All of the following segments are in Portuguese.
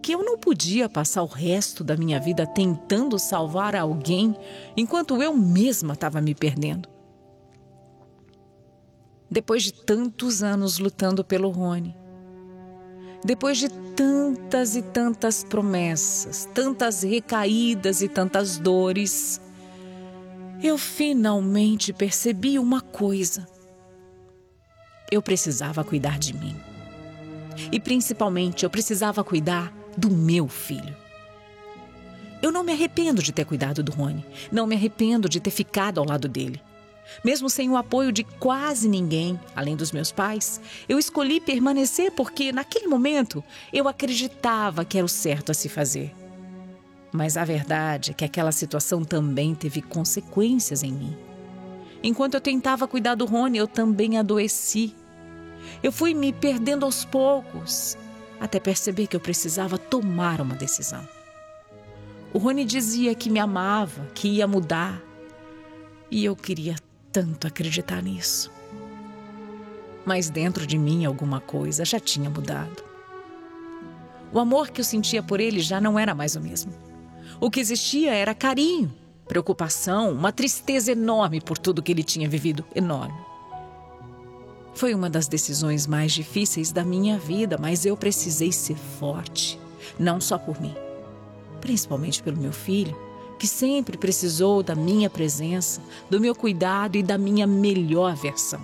que eu não podia passar o resto da minha vida tentando salvar alguém enquanto eu mesma estava me perdendo. Depois de tantos anos lutando pelo Rony, depois de tantas e tantas promessas, tantas recaídas e tantas dores, eu finalmente percebi uma coisa. Eu precisava cuidar de mim. E principalmente eu precisava cuidar do meu filho. Eu não me arrependo de ter cuidado do Rony. Não me arrependo de ter ficado ao lado dele. Mesmo sem o apoio de quase ninguém, além dos meus pais, eu escolhi permanecer porque, naquele momento, eu acreditava que era o certo a se fazer. Mas a verdade é que aquela situação também teve consequências em mim. Enquanto eu tentava cuidar do Rony, eu também adoeci. Eu fui me perdendo aos poucos, até perceber que eu precisava tomar uma decisão. O Rony dizia que me amava, que ia mudar. E eu queria tanto acreditar nisso. Mas dentro de mim alguma coisa já tinha mudado. O amor que eu sentia por ele já não era mais o mesmo. O que existia era carinho, preocupação, uma tristeza enorme por tudo que ele tinha vivido, enorme. Foi uma das decisões mais difíceis da minha vida, mas eu precisei ser forte, não só por mim, principalmente pelo meu filho, que sempre precisou da minha presença, do meu cuidado e da minha melhor versão.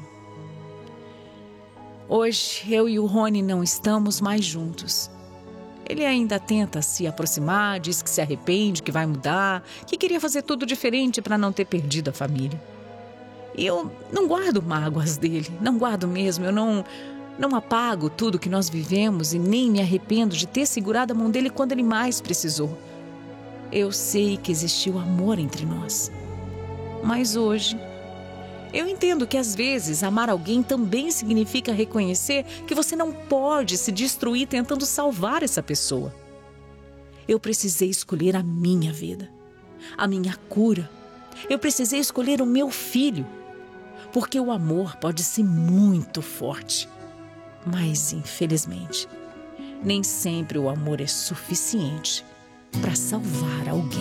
Hoje, eu e o Rony não estamos mais juntos. Ele ainda tenta se aproximar, diz que se arrepende, que vai mudar, que queria fazer tudo diferente para não ter perdido a família. E eu não guardo mágoas dele, não guardo mesmo, eu não apago tudo que nós vivemos e nem me arrependo de ter segurado a mão dele quando ele mais precisou. Eu sei que existiu amor entre nós. Mas hoje, eu entendo que às vezes amar alguém também significa reconhecer que você não pode se destruir tentando salvar essa pessoa. Eu precisei escolher a minha vida, a minha cura. Eu precisei escolher o meu filho, porque o amor pode ser muito forte. Mas, infelizmente, nem sempre o amor é suficiente para salvar alguém.